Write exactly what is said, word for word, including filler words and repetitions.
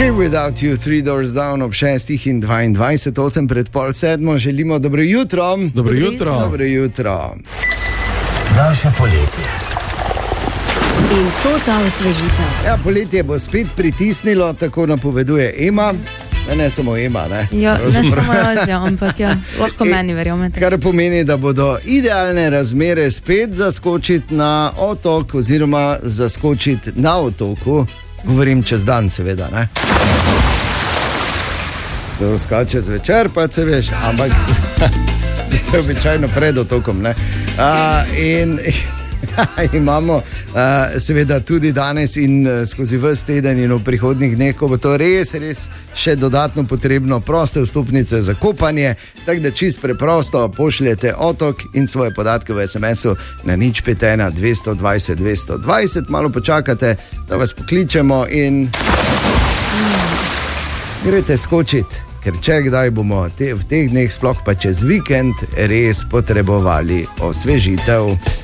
Here Without You, Three Doors Down ob šestih in dvaindvajset, osem pred pol sedmo, želimo dobro jutro. Dobro jutro. Dobro jutro. Naše poletje. In to ta osvežitev. Ja, poletje bo spet pritisnilo, tako napoveduje Ema. Ne, ne samo Ema, ne. Ja, ne samo jaz, ja, ampak ja, lahko meni verjamete. Kar pomeni, da bodo idealne razmere spet zaskočiti na otok oziroma zaskočiti na otoku. Govorim čez dan, seveda, ne. To skače zvečer, pa se veš, ampak ste običajno pred otokom, ne. A, in imamo uh, seveda tudi danes in uh, skozi ves teden in v prihodnjih dneh, ko bo to res, res še dodatno potrebno, proste vstopnice za kopanje, tako da čist preprosto pošljete otok in svoje podatke v es em esu na nič pet ena dvesto dvajset dvesto dvajset, malo počakate, da vas pokličemo in greste skočiti, ker če kdaj bomo te, v teh dneh, sploh pa čez vikend, res potrebovali osvežitev.